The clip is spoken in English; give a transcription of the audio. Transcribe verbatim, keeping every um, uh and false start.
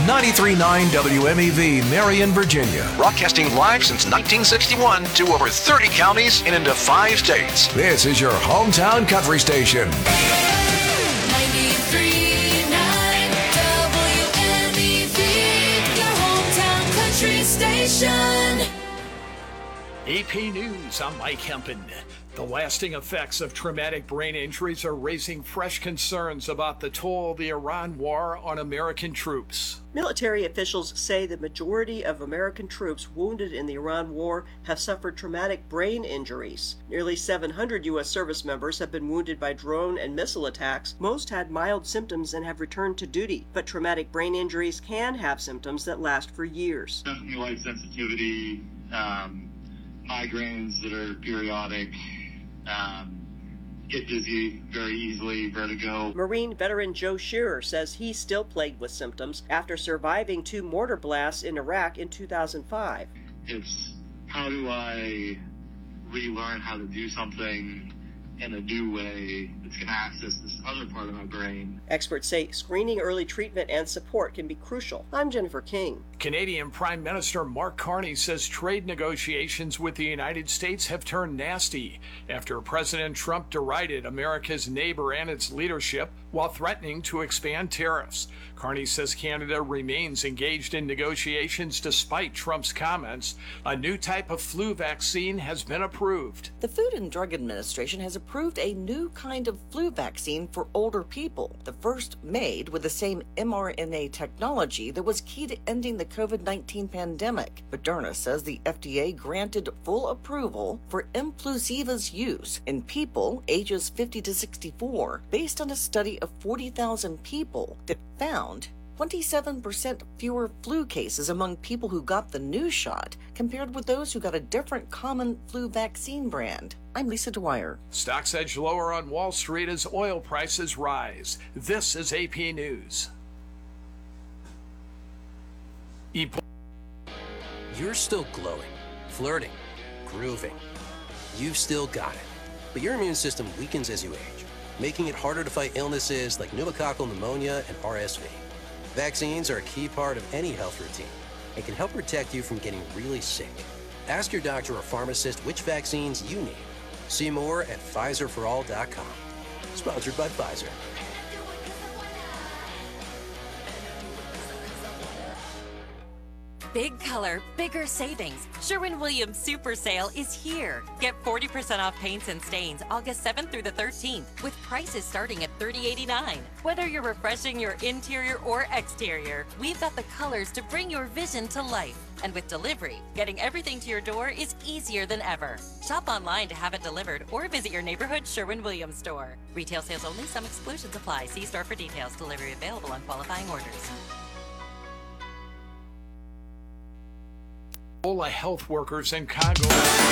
ninety-three point nine W M E V, Marion, Virginia. Broadcasting live since nineteen sixty-one to over thirty counties and into five states. This is your hometown country station. ninety-three point nine W M E V, your hometown country station. A P News, I'm Mike Hempen. The lasting effects of traumatic brain injuries are raising fresh concerns about the toll of the Iran war on American troops. Military officials say the majority of American troops wounded in the Iran war have suffered traumatic brain injuries. Nearly seven hundred U S service members have been wounded by drone and missile attacks. Most had mild symptoms and have returned to duty, but traumatic brain injuries can have symptoms that last for years. Definitely light sensitivity, um, migraines that are periodic, um, get dizzy very easily, vertigo. Marine veteran Joe Shearer says he's still plagued with symptoms after surviving two mortar blasts in Iraq in two thousand five. It's how do I relearn how to do something in a new way that's going to access this other part of my brain. Experts say screening, early treatment, and support can be crucial. I'm Jennifer King. Canadian Prime Minister Mark Carney says trade negotiations with the United States have turned nasty after President Trump derided America's neighbor and its leadership while threatening to expand tariffs. Carney says Canada remains engaged in negotiations despite Trump's comments. A new type of flu vaccine has been approved. The Food and Drug Administration has approved a new kind of flu vaccine for older people, the first made with the same mRNA technology that was key to ending the COVID nineteen pandemic. Moderna says the F D A granted full approval for Implusiva's use in people ages fifty to sixty-four based on a study of forty thousand people that found twenty-seven percent fewer flu cases among people who got the new shot compared with those who got a different common flu vaccine brand. I'm Lisa Dwyer. Stocks edge lower on Wall Street as oil prices rise. This is A P News. E- You're still glowing, flirting, grooving. You've still got it. But your immune system weakens as you age, making it harder to fight illnesses like pneumococcal pneumonia and R S V. Vaccines are a key part of any health routine and can help protect you from getting really sick. Ask your doctor or pharmacist which vaccines you need. See more at Pfizer for all dot com. Sponsored by Pfizer. Big color, bigger savings. Sherwin-Williams Super Sale is here. Get forty percent off paints and stains August seventh through the thirteenth with prices starting at thirty eighty-nine. Whether you're refreshing your interior or exterior, we've got the colors to bring your vision to life. And with delivery, getting everything to your door is easier than ever. Shop online to have it delivered or visit your neighborhood Sherwin-Williams store. Retail sales only, some exclusions apply. See store for details. Delivery available on qualifying orders. Ebola health workers in Congo